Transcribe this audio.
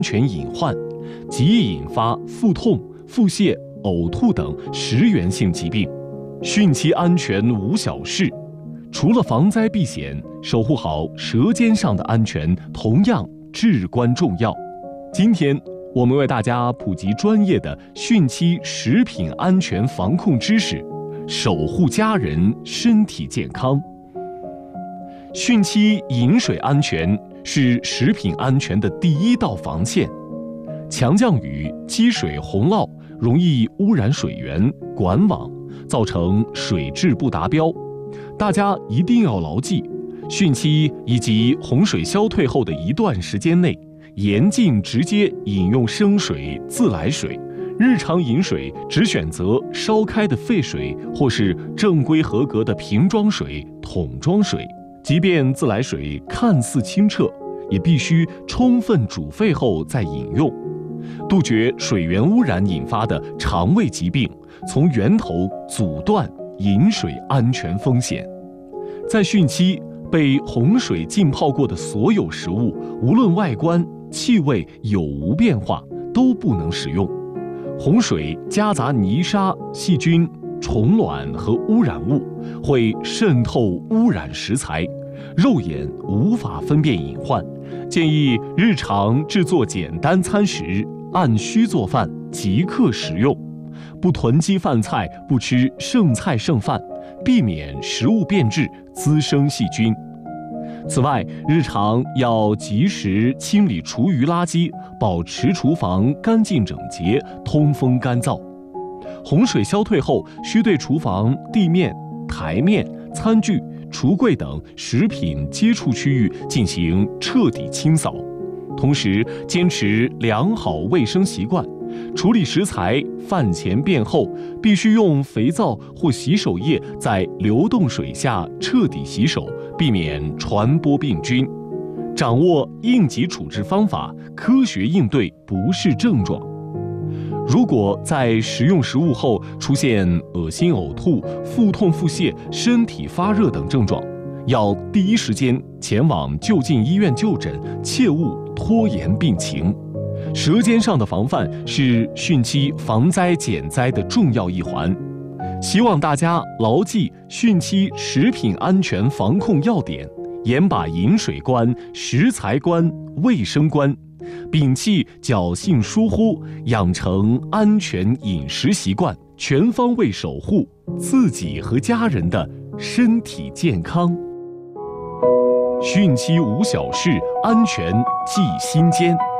全隐患，极易引发腹痛、腹泻、呕吐等食源性疾病。汛期安全无小事，除了防灾避险，守护好舌尖上的安全同样至关重要。今天我们为大家普及专业的汛期食品安全防控知识，守护家人身体健康。汛期饮水安全是食品安全的第一道防线。强降雨积水洪涝容易污染水源、管网，造成水质不达标。大家一定要牢记，汛期以及洪水消退后的一段时间内，严禁直接饮用生水、自来水。日常饮水只选择烧开的沸水，或是正规合格的瓶装水、桶装水。即便自来水看似清澈，也必须充分煮沸后再饮用，杜绝水源污染引发的肠胃疾病，从源头阻断饮水安全风险。在汛期，被洪水浸泡过的所有食物，无论外观、气味有无变化，都不能食用。洪水夹杂泥沙、细菌、虫卵和污染物，会渗透污染食材，肉眼无法分辨隐患。建议日常制作简单餐食，按需做饭，即刻食用，不囤积饭菜，不吃剩菜剩饭，避免食物变质滋生细菌。此外，日常要及时清理厨余垃圾，保持厨房干净整洁、通风干燥。洪水消退后，需对厨房、地面、台面、餐具、橱柜等食品接触区域进行彻底清扫，同时坚持良好卫生习惯。处理食材饭前便后，必须用肥皂或洗手液在流动水下彻底洗手，避免传播病菌。掌握应急处置方法，科学应对不适症状。如果在食用食物后出现恶心、呕吐、腹痛、腹泻、身体发热等症状，要第一时间前往就近医院就诊，切勿拖延病情。舌尖上的防范是汛期防灾减灾的重要一环，希望大家牢记汛期食品安全防控要点，严把饮水关、食材关、卫生关，摒弃侥幸疏忽，养成安全饮食习惯，全方位守护自己和家人的身体健康。汛期无小事，安全记心间。